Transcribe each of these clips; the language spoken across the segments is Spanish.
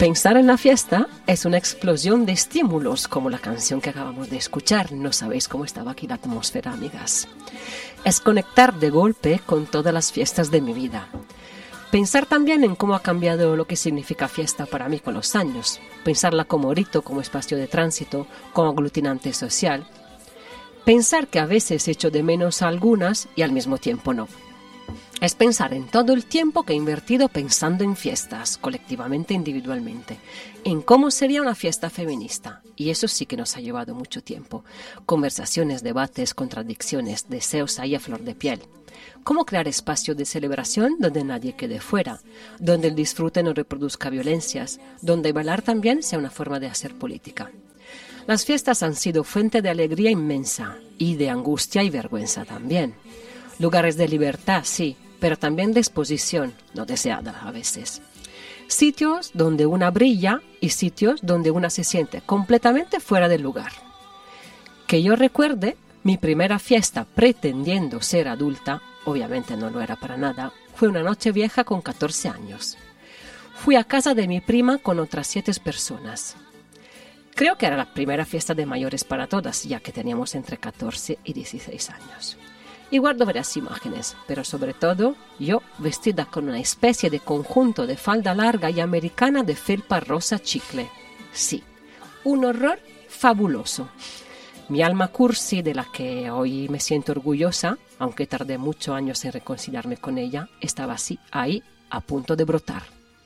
Pensar en la fiesta es una explosión de estímulos, como la canción que acabamos de escuchar. No sabéis cómo estaba aquí la atmósfera, amigas. Es conectar de golpe con todas las fiestas de mi vida. Pensar también en cómo ha cambiado lo que significa fiesta para mí con los años. Pensarla como rito, como espacio de tránsito, como aglutinante social. Pensar que a veces echo de menos a algunas y al mismo tiempo no. Es pensar en todo el tiempo que he invertido pensando en fiestas, colectivamente e individualmente, en cómo sería una fiesta feminista. Y eso sí que nos ha llevado mucho tiempo. Conversaciones, debates, contradicciones, deseos ahí a flor de piel. Cómo crear espacios de celebración donde nadie quede fuera, donde el disfrute no reproduzca violencias, donde bailar también sea una forma de hacer política. Las fiestas han sido fuente de alegría inmensa y de angustia y vergüenza también. Lugares de libertad, sí, pero también de exposición, no deseada a veces. Sitios donde una brilla y sitios donde una se siente completamente fuera del lugar. Que yo recuerde, mi primera fiesta pretendiendo ser adulta, obviamente no lo era para nada, fue una noche vieja con 14 años. Fui a casa de mi prima con otras 7 personas. Creo que era la primera fiesta de mayores para todas, ya que teníamos entre 14 y 16 años. Y guardo varias imágenes, pero sobre todo yo vestida con una especie de conjunto de falda larga y americana de felpa rosa chicle. Sí, un horror fabuloso. Mi alma cursi, de la que hoy me siento orgullosa, aunque tardé muchos años en reconciliarme con ella, estaba así, ahí, a punto de brotar.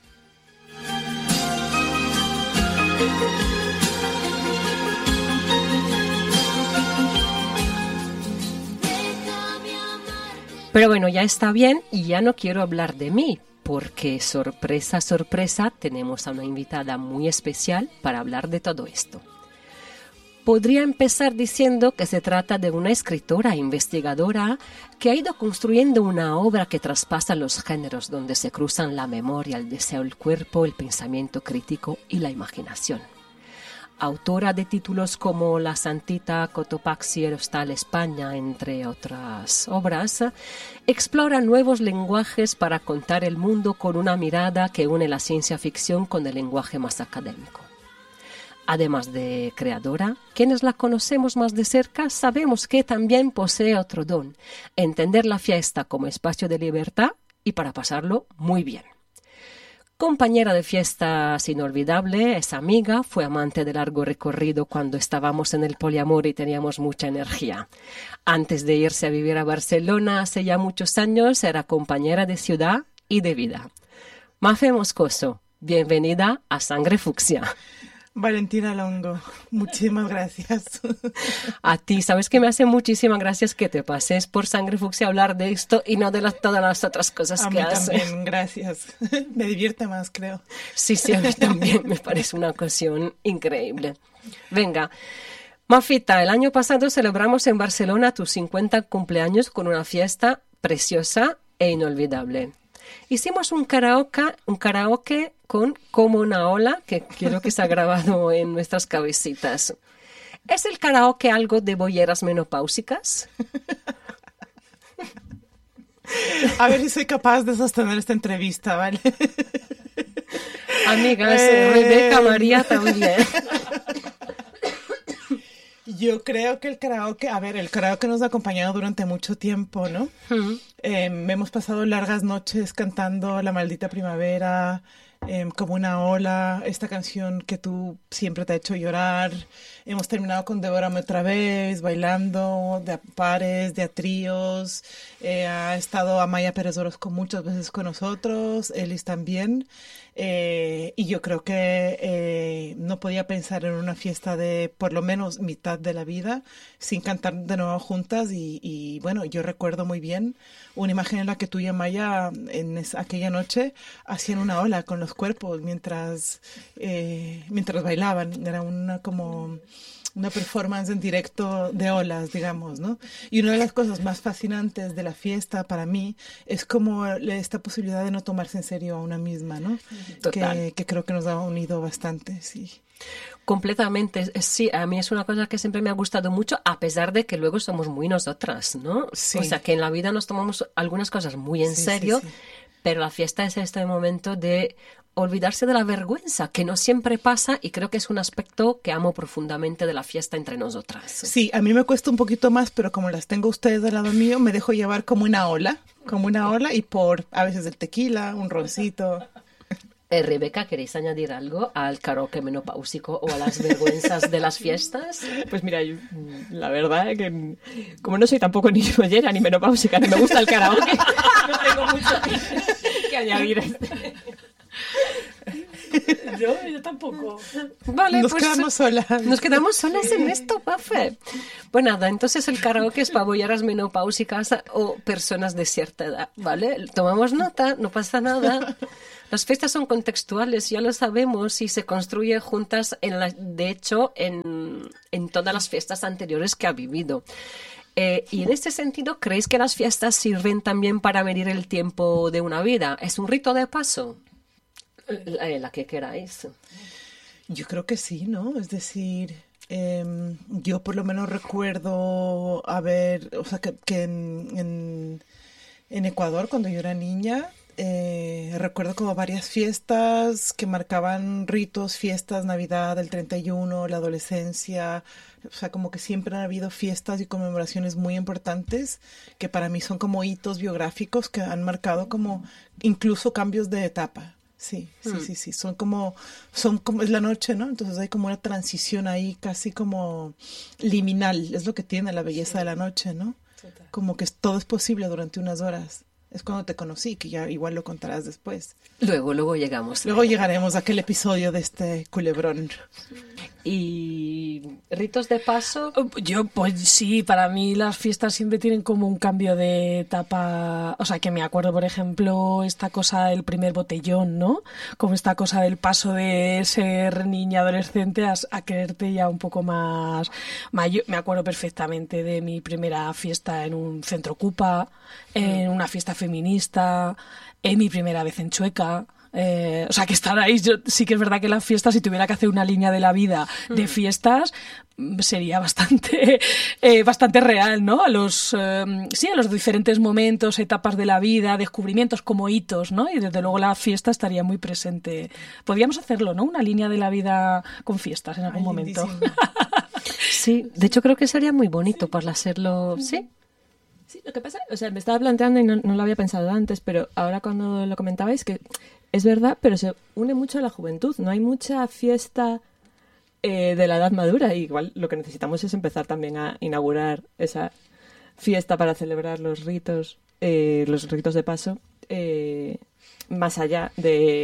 Pero bueno, ya está bien y ya no quiero hablar de mí, porque sorpresa, sorpresa, tenemos a una invitada muy especial para hablar de todo esto. Podría empezar diciendo que se trata de una escritora e investigadora que ha ido construyendo una obra que traspasa los géneros, donde se cruzan la memoria, el deseo, el cuerpo, el pensamiento crítico y la imaginación. Autora de títulos como La Santita Cotopaxi Hostal España, entre otras obras, explora nuevos lenguajes para contar el mundo con una mirada que une la ciencia ficción con el lenguaje más académico. Además de creadora, quienes la conocemos más de cerca sabemos que también posee otro don, entender la fiesta como espacio de libertad y para pasarlo muy bien. Compañera de fiestas inolvidable, es amiga, fue amante de largo recorrido cuando estábamos en el poliamor y teníamos mucha energía. Antes de irse a vivir a Barcelona hace ya muchos años, era compañera de ciudad y de vida. Mafe Moscoso, bienvenida a Sangre Fucsia. Valentina Longo, muchísimas gracias. A ti, sabes que me hace muchísimas gracias que te pases por Sangre Fucsia a hablar de esto y no de todas las otras cosas que haces. A mí también, gracias. Me divierte más, creo. Sí, a mí también me parece una ocasión increíble. Venga, Mafita, el año pasado celebramos en Barcelona tus 50 cumpleaños con una fiesta preciosa e inolvidable. Hicimos un karaoke con Como una ola, que quiero que se ha grabado en nuestras cabecitas. ¿Es el karaoke algo de bolleras menopáusicas? A ver si soy capaz de sostener esta entrevista, ¿vale? Amigas, Rebeca María también. Yo creo que el karaoke nos ha acompañado durante mucho tiempo, ¿no? Hemos pasado largas noches cantando La Maldita Primavera, Como una ola, esta canción que tú siempre te ha hecho llorar. Hemos terminado con Devórame otra vez, bailando de a pares, de a tríos. Ha estado Amaya Pérez Orozco muchas veces con nosotros, Elis también. Y yo creo que no podía pensar en una fiesta de por lo menos mitad de la vida sin cantar de nuevo juntas y bueno, yo recuerdo muy bien una imagen en la que tú y Amaya aquella noche hacían una ola con los cuerpos mientras bailaban. Era una performance en directo de olas, digamos, ¿no? Y una de las cosas más fascinantes de la fiesta para mí es como esta posibilidad de no tomarse en serio a una misma, ¿no? Total. Que creo que nos ha unido bastante, sí. Completamente, sí, a mí es una cosa que siempre me ha gustado mucho, a pesar de que luego somos muy nosotras, ¿no? Sí. O sea, que en la vida nos tomamos algunas cosas muy en serio, sí. Pero la fiesta es este momento de olvidarse de la vergüenza, que no siempre pasa, y creo que es un aspecto que amo profundamente de la fiesta entre nosotras. Sí, a mí me cuesta un poquito más, pero como las tengo ustedes del lado mío, me dejo llevar como una ola, y por a veces el tequila, un roncito. Rebeca, ¿queréis añadir algo al karaoke menopáusico o a las vergüenzas de las fiestas? Pues mira, yo, la verdad es que como no soy tampoco ni rollera ni menopáusica, ni me gusta el karaoke, no tengo mucho que añadir. Yo tampoco. Vale, Nos quedamos solas. Nos quedamos solas en esto, Pafe. Pues nada, entonces el karaoke es para bolleras menopáusicas o personas de cierta edad, ¿vale? Tomamos nota, no pasa nada. Las fiestas son contextuales, ya lo sabemos, y se construye juntas, de hecho, en todas las fiestas anteriores que ha vivido. Y en este sentido, ¿creéis que las fiestas sirven también para medir el tiempo de una vida? ¿Es un rito de paso? La que queráis. Yo creo que sí, ¿no? Es decir, yo por lo menos recuerdo o sea, que en Ecuador, cuando yo era niña, recuerdo como varias fiestas que marcaban ritos, fiestas, Navidad, el 31, la adolescencia. O sea, como que siempre han habido fiestas y conmemoraciones muy importantes que para mí son como hitos biográficos que han marcado como incluso cambios de etapa. Sí. Son como, es la noche, ¿no? Entonces hay como una transición ahí casi como liminal. Es lo que tiene la belleza de la noche, ¿no? Total. Como que todo es posible durante unas horas. Es cuando te conocí, que ya igual lo contarás después. Luego llegamos. Luego llegaremos a aquel episodio de este culebrón. ¿Y ritos de paso? Yo, pues sí, para mí las fiestas siempre tienen como un cambio de etapa. O sea, que me acuerdo, por ejemplo, esta cosa del primer botellón, ¿no? Como esta cosa del paso de ser niña adolescente a quererte ya un poco más. Yo me acuerdo perfectamente de mi primera fiesta en un centro Cupa, en una fiesta feminista, en mi primera vez en Chueca. O sea, que estar ahí, yo sí que es verdad que la fiesta, si tuviera que hacer una línea de la vida de fiestas, sería bastante real, ¿no? A los diferentes momentos, etapas de la vida, descubrimientos como hitos, ¿no? Y desde luego la fiesta estaría muy presente. Podríamos hacerlo, ¿no? Una línea de la vida con fiestas en algún momento. Sí, de hecho creo que sería muy bonito para hacerlo, ¿sí? Sí, lo que pasa, o sea, me estaba planteando y no lo había pensado antes, pero ahora cuando lo comentabais, que es verdad, pero se une mucho a la juventud. No hay mucha fiesta de la edad madura. Y igual lo que necesitamos es empezar también a inaugurar esa fiesta para celebrar los ritos de paso, más allá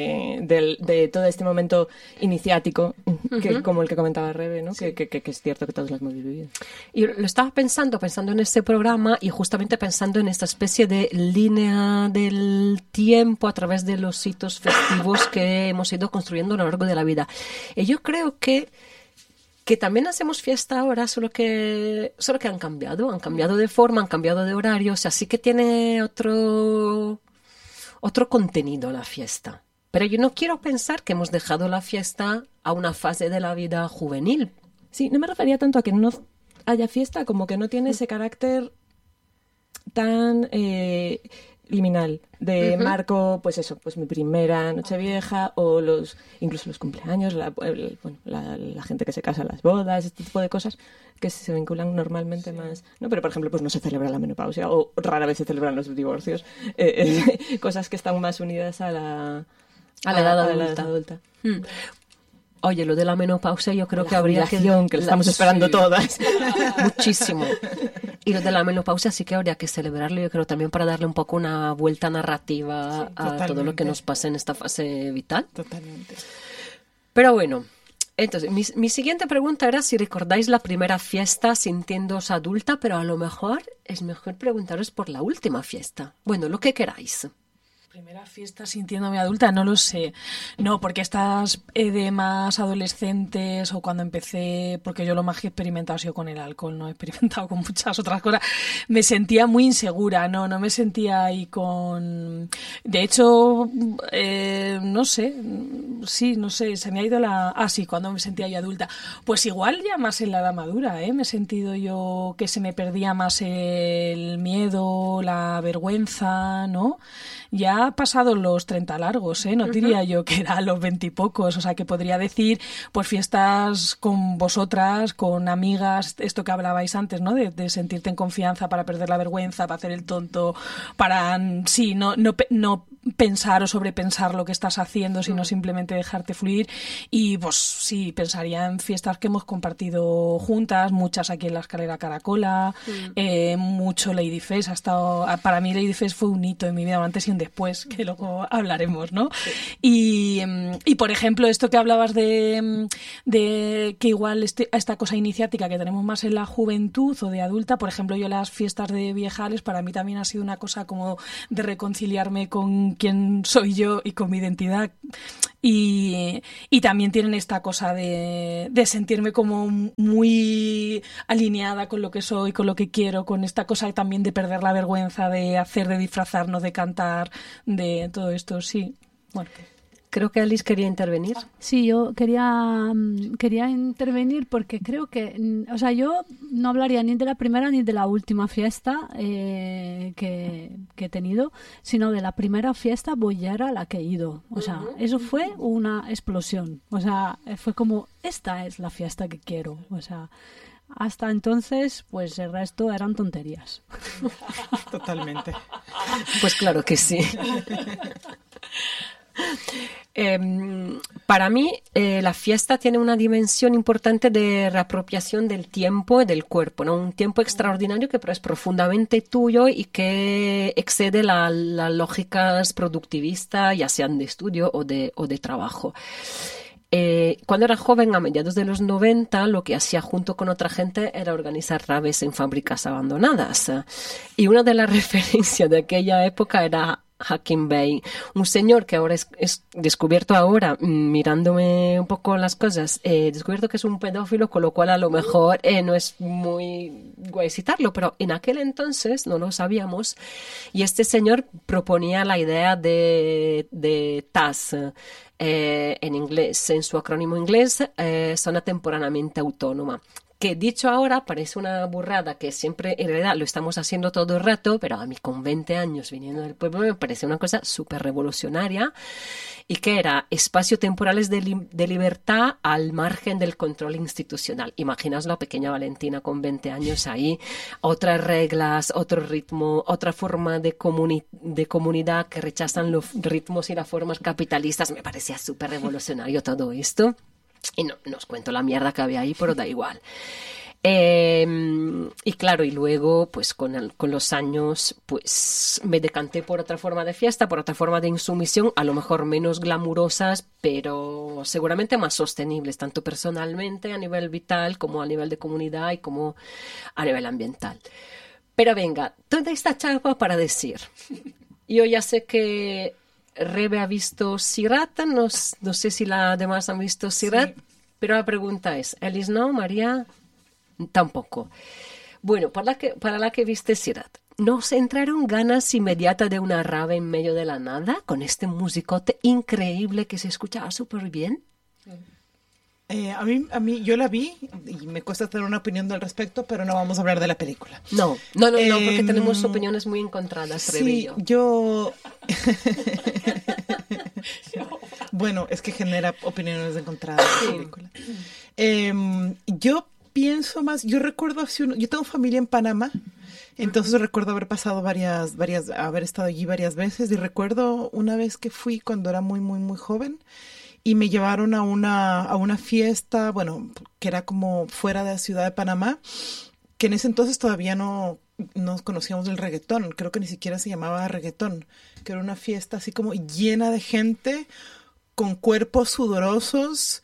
de todo este momento iniciático, como el que comentaba Rebe, ¿no? Sí. Que es cierto que todos lo hemos vivido. Y lo estaba pensando en este programa y justamente pensando en esta especie de línea del tiempo a través de los hitos festivos que hemos ido construyendo a lo largo de la vida. Y yo creo que también hacemos fiesta ahora, solo que han cambiado de forma, han cambiado de horario, o sea, sí que tiene otro contenido la fiesta. Pero yo no quiero pensar que hemos dejado la fiesta a una fase de la vida juvenil. Sí, no me refería tanto a que no haya fiesta, como que no tiene ese carácter tan liminal de marco, pues eso, pues mi primera Nochevieja o incluso los cumpleaños, la gente que se casa, las bodas, este tipo de cosas que se vinculan normalmente más, ¿no? Pero por ejemplo, pues no se celebra la menopausia o rara vez se celebran los divorcios, cosas que están más unidas a la edad adulta. Oye, lo de la menopausia yo creo que habría que lo estamos esperando todas. Muchísimo. Y lo de la menopausia sí que habría que celebrarlo, yo creo, también para darle un poco una vuelta narrativa a todo lo que nos pasa en esta fase vital. Totalmente. Pero bueno, entonces, mi siguiente pregunta era si recordáis la primera fiesta sintiéndoos adulta, pero a lo mejor es mejor preguntaros por la última fiesta. Bueno, lo que queráis. Primera fiesta sintiéndome adulta, no lo sé. No, porque estas de más adolescentes o cuando empecé, porque yo lo más que he experimentado ha sido con el alcohol, no he experimentado con muchas otras cosas, me sentía muy insegura, no me sentía ahí con... De hecho, no sé, se me ha ido la... Ah, sí, cuando me sentía yo adulta. Pues igual ya más en la edad madura, me he sentido yo que se me perdía más el miedo, la vergüenza, ¿no? ya pasado los 30 largos, no diría yo que era a los 20 y pocos, o sea que podría decir pues fiestas con vosotras, con amigas, esto que hablabais antes, ¿no? De sentirte en confianza para perder la vergüenza, para hacer el tonto, para sí, no pensar o sobrepensar lo que estás haciendo, sino simplemente dejarte fluir. Y pues sí, pensaría en fiestas que hemos compartido juntas, muchas aquí en la Escalera Caracola, mucho Ladyfest. Para mí Ladyfest fue un hito en mi vida, un antes y un después, que luego hablaremos, ¿no? Sí. Y por ejemplo, esto que hablabas de que igual esta cosa iniciática que tenemos más en la juventud o de adulta, por ejemplo, yo las fiestas de viejales para mí también ha sido una cosa como de reconciliarme con quién soy yo y con mi identidad, y también tienen esta cosa de sentirme como muy alineada con lo que soy, con lo que quiero, con esta cosa también de perder la vergüenza, de hacer, de disfrazarnos, de cantar, de todo esto, sí. Bueno. Creo que Alice quería intervenir. Sí, yo quería intervenir porque creo que, o sea, yo no hablaría ni de la primera ni de la última fiesta que he tenido, sino de la primera fiesta boyera a la que he ido. O sea, eso fue una explosión. O sea, fue como, esta es la fiesta que quiero. O sea, hasta entonces, pues el resto eran tonterías. Totalmente. Pues claro que sí. Para mí, la fiesta tiene una dimensión importante de reapropiación del tiempo y del cuerpo, ¿no? Un tiempo extraordinario que pero es profundamente tuyo y que excede las lógicas productivistas, ya sean de estudio o de trabajo. Cuando era joven, a mediados de los 90, lo que hacía junto con otra gente era organizar raves en fábricas abandonadas. Y una de las referencias de aquella época era Hakim Bey, un señor que ahora es descubierto ahora, mirándome un poco las cosas, descubierto que es un pedófilo, con lo cual a lo mejor no es muy guay citarlo, pero en aquel entonces no lo sabíamos, y este señor proponía la idea de TAS, en inglés, en su acrónimo inglés, zona temporalmente autónoma. Que dicho ahora parece una burrada, que siempre en realidad lo estamos haciendo todo el rato, pero a mí con 20 años viniendo del pueblo me parece una cosa súper revolucionaria, y que era espacios temporales de libertad al margen del control institucional. Imaginaos la pequeña Valentina con 20 años ahí, otras reglas, otro ritmo, otra forma de comunidad que rechazan los ritmos y las formas capitalistas. Me parecía súper revolucionario todo esto. Y no os cuento la mierda que había ahí, pero da igual. Y claro, y luego, pues con los años, pues me decanté por otra forma de fiesta, por otra forma de insumisión, a lo mejor menos glamurosas, pero seguramente más sostenibles, tanto personalmente, a nivel vital, como a nivel de comunidad y como a nivel ambiental. Pero venga, toda esta chapa para decir, yo ya sé que Rebe ha visto Sirat, no sé si las demás han visto Sirat, sí. Pero la pregunta es, Elis no, María tampoco. Bueno, para la que viste Sirat, ¿nos entraron ganas inmediatas de una rave en medio de la nada, con este musicote increíble que se escuchaba súper bien? A mí, yo la vi y me cuesta tener una opinión al respecto, pero no vamos a hablar de la película. No, porque tenemos opiniones muy encontradas, Rebe y yo. Bueno, es que genera opiniones encontradas la película. Yo pienso más, yo recuerdo, yo tengo familia en Panamá, entonces recuerdo haber pasado haber estado allí varias veces, y recuerdo una vez que fui cuando era muy, muy, muy joven, y me llevaron a una fiesta, bueno, que era como fuera de la ciudad de Panamá, que en ese entonces todavía no conocíamos del reggaetón, creo que ni siquiera se llamaba reggaetón, que era una fiesta así como llena de gente, con cuerpos sudorosos,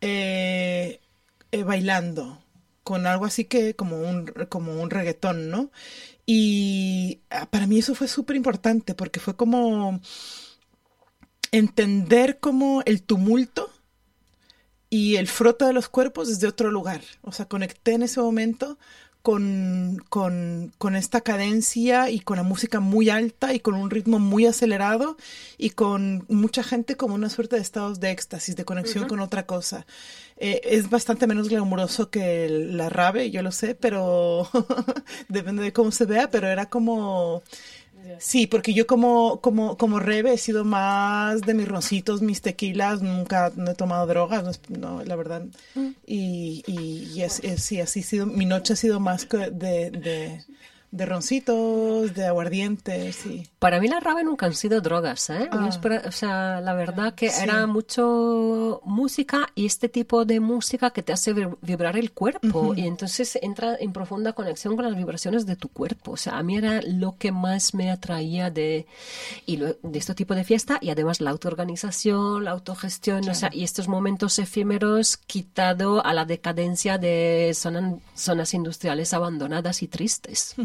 bailando, con algo así que como un reggaetón, ¿no? Y para mí eso fue súper importante, porque fue como entender como el tumulto y el frote de los cuerpos desde otro lugar. O sea, conecté en ese momento con esta cadencia y con la música muy alta y con un ritmo muy acelerado y con mucha gente como una suerte de estados de éxtasis, de conexión con otra cosa. Es bastante menos glamuroso que la rave, yo lo sé, pero depende de cómo se vea, pero era como Sí, porque yo como rebe he sido más de mis roncitos, mis tequilas, nunca no he tomado drogas, no, la verdad. Y sí, así ha sido, mi noche ha sido más de roncitos, de aguardientes, sí. Para mí la rave nunca han sido drogas, ¿eh? O sea, la verdad que era mucho música y este tipo de música que te hace vibrar el cuerpo y entonces entra en profunda conexión con las vibraciones de tu cuerpo. O sea, a mí era lo que más me atraía de este tipo de fiesta y además la autoorganización, la autogestión, claro. O sea, y estos momentos efímeros quitado a la decadencia de zonas industriales abandonadas y tristes.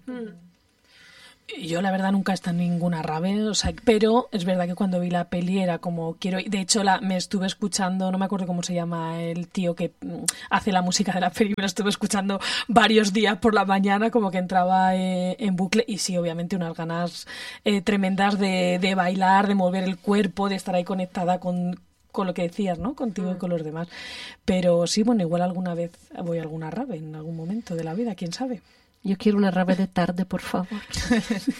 Yo la verdad nunca he estado en ninguna rave, o sea, pero es verdad que cuando vi la peli era como quiero, de hecho me estuve escuchando, no me acuerdo cómo se llama el tío que hace la música de la peli, me la estuve escuchando varios días por la mañana, como que entraba en bucle y sí, obviamente unas ganas tremendas de bailar, de mover el cuerpo, de estar ahí conectada con lo que decías, ¿no? Contigo y con los demás. Pero sí, bueno, igual alguna vez voy a alguna rave en algún momento de la vida, quién sabe. Yo quiero una rave de tarde, por favor.